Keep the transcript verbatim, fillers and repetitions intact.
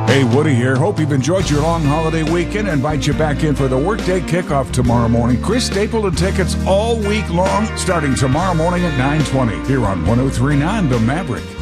Hey, Woody here. Hope you've enjoyed your long holiday weekend. Invite you back in for the workday kickoff tomorrow morning. Chris Stapleton tickets all week long, starting tomorrow morning at nine twenty here on one oh three point nine The Maverick.